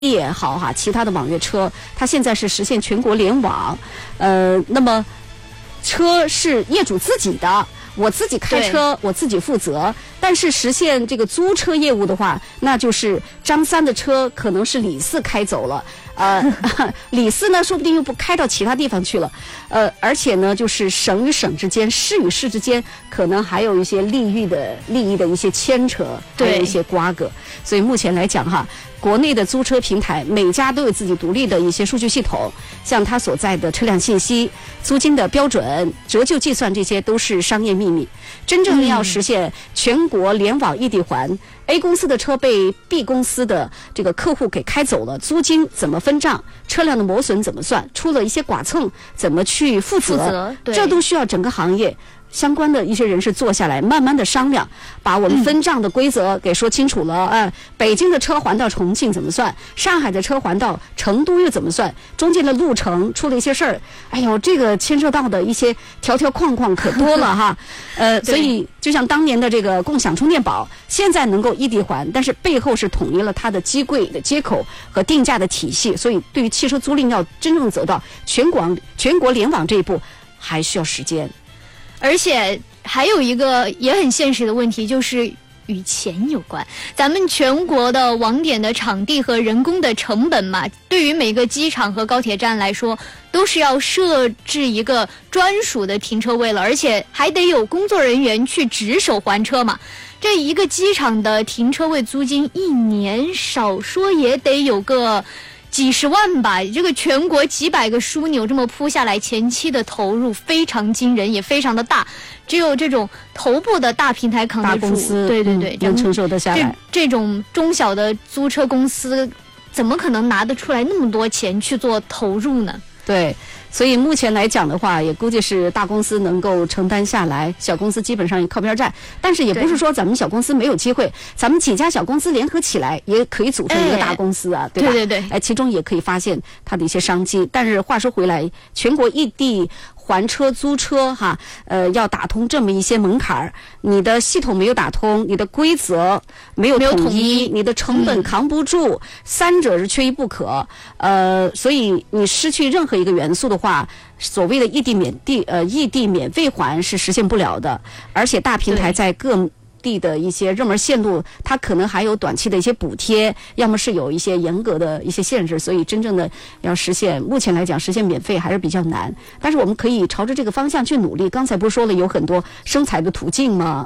也好哈，其他的网约车，它现在是实现全国联网，那么车是业主自己的，我自己开车，我自己负责。但是实现这个租车业务的话，那就是张三的车可能是李四开走了，李四呢说不定又不开到其他地方去了，而且呢就是省与省之间、市与市之间可能还有一些利益的一些牵扯，还有一些瓜葛。所以目前来讲哈，国内的租车平台每家都有自己独立的一些数据系统，像它所在的车辆信息、租金的标准、折旧计算，这些都是商业秘密。真正要实现全国联网异地还，A 公司的车被 B 公司的这个客户给开走了，租金怎么分账？车辆的磨损怎么算？出了一些剐蹭怎么去负责？这都需要整个行业相关的一些人士坐下来慢慢的商量，把我们分账的规则给说清楚了。北京的车还到重庆怎么算？上海的车还到成都又怎么算？中间的路程出了一些事儿，哎呦，这个牵涉到的一些条条框框可多了哈。所以就像当年的这个共享充电宝，现在能够异地还，但是背后是统一了它的机柜的接口和定价的体系，所以对于汽车租赁要真正走到全国联网这一步，还需要时间。 而且还有一个也很现实的问题，就是与钱有关。咱们全国的网点的场地和人工的成本嘛，对于每个机场和高铁站来说，都是要设置一个专属的停车位了，而且还得有工作人员去值守还车嘛。这一个机场的停车位租金一年少说也得有个几十万吧，这个全国几百个枢纽这么铺下来，前期的投入非常惊人，也非常的大，只有这种头部的大平台扛得住， 大公司对， 能承受得下来。 这种中小的租车公司怎么可能拿得出来那么多钱去做投入呢？ 对，所以目前来讲的话，也估计是大公司能够承担下来，小公司基本上也靠边站。但是也不是说咱们小公司没有机会，咱们几家小公司联合起来也可以组成一个大公司啊，对吧？ 对， 其中也可以发现它的一些商机。但是话说回来，全国异地还车租车哈，要打通这么一些门槛儿，你的系统没有打通，你的规则没有统一，你的成本扛不住，三者是缺一不可。所以你失去任何一个元素的话，所谓的异地免费还是实现不了的。而且大平台在各地的一些热门线路，它可能还有短期的一些补贴，要么是有一些严格的一些限制，所以真正的要实现，目前来讲实现免费还是比较难。但是我们可以朝着这个方向去努力。刚才不是说了有很多生财的途径吗？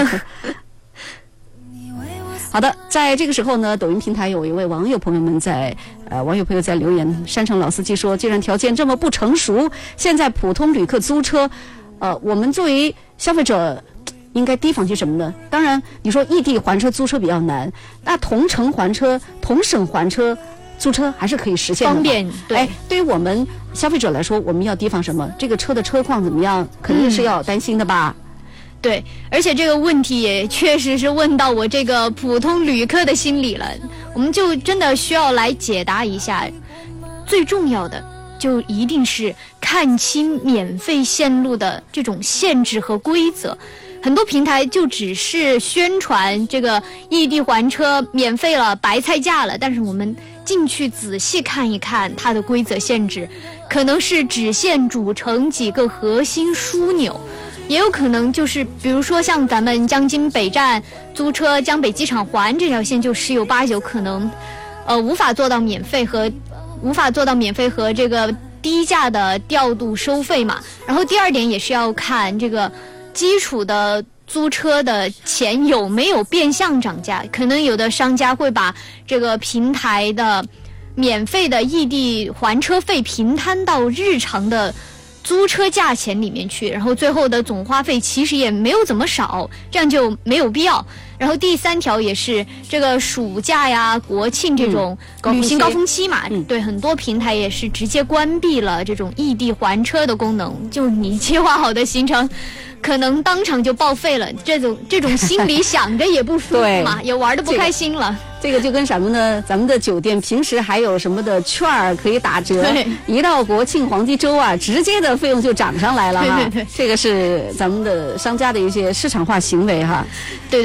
好的，在这个时候呢，抖音平台有一位网友朋友在留言，山城老司机说，既然条件这么不成熟，现在普通旅客租车，我们作为消费者应该提防些什么呢？当然你说异地还车租车比较难，那同城还车、同省还车租车还是可以实现的， 方便。 对于我们消费者来说，我们要提防什么？这个车的车况怎么样，肯定是要担心的吧。 对，而且这个问题也确实是问到我这个普通旅客的心里了，我们就真的需要来解答一下。最重要的就一定是看清免费线路的这种限制和规则。很多平台就只是宣传这个异地还车免费了、白菜价了，但是我们进去仔细看一看它的规则限制，可能是只限主城几个核心枢纽，也有可能就是比如说像咱们江津北站租车江北机场环这条线，就十有八九可能无法做到免费和这个低价的调度收费嘛。然后第二点也是要看这个基础的租车的钱有没有变相涨价，可能有的商家会把这个平台的免费的异地还车费平摊到日常的租车价钱里面去，然后最后的总花费其实也没有怎么少，这样就没有必要。然后第三条也是这个暑假呀、国庆这种旅行高峰期嘛，对，很多平台也是直接关闭了这种异地还车的功能，就你计划好的行程可能当场就报废了，这种心里想着也不舒服嘛，也玩得不开心了。 这个就跟什么呢？咱们的酒店平时还有什么的券儿可以打折，一到国庆黄金周啊，直接的费用就涨上来了哈。 对， 这个是咱们的商家的一些市场化行为哈。 对，而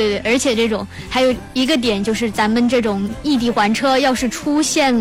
且这种还有一个点就是咱们这种异地还车要是出现